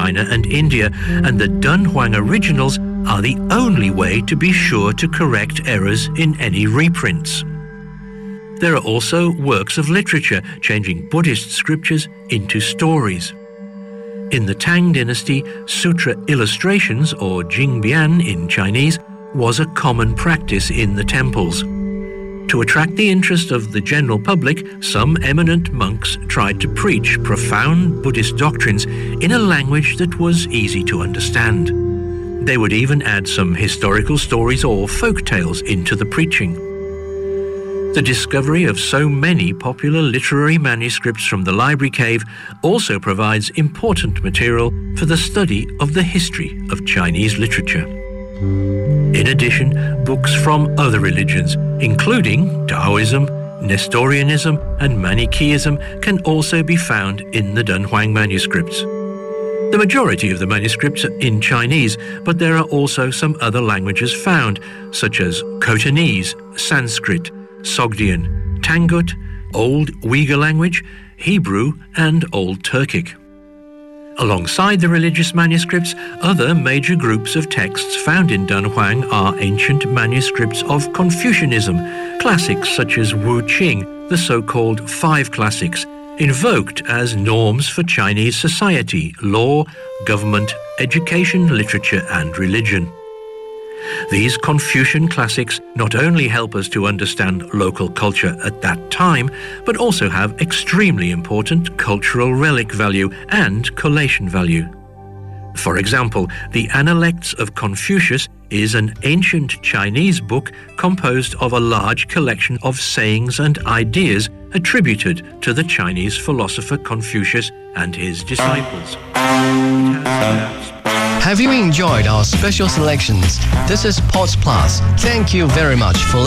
China and India, and the Dunhuang originals are the only way to be sure to correct errors in any reprints. There are also works of literature changing Buddhist scriptures into stories. In the Tang dynasty, sutra illustrations, or jingbian in Chinese, was a common practice in the temples. To attract the interest of the general public, some eminent monks tried to preach profound Buddhist doctrines in a language that was easy to understand. They would even add some historical stories or folk tales into the preaching. The discovery of so many popular literary manuscripts from the library cave also provides important material for the study of the history of Chinese literature. In addition, books from other religions, including Taoism, Nestorianism, and Manichaeism, can also be found in the Dunhuang manuscripts. The majority of the manuscripts are in Chinese, but there are also some other languages found, such as Khotanese, Sanskrit, Sogdian, Tangut, Old Uyghur language, Hebrew, and Old Turkic. Alongside the religious manuscripts, other major groups of texts found in Dunhuang are ancient manuscripts of Confucianism, classics such as Wu Qing, the so-called Five Classics, invoked as norms for Chinese society, law, government, education, literature, and religion. These Confucian classics not only help us to understand local culture at that time, but also have extremely important cultural relic value and collation value. For example, the Analects of Confucius is an ancient Chinese book composed of a large collection of sayings and ideas attributed to the Chinese philosopher Confucius and his disciples. Have you enjoyed our special selections? This is Pods Plus. Thank you very much for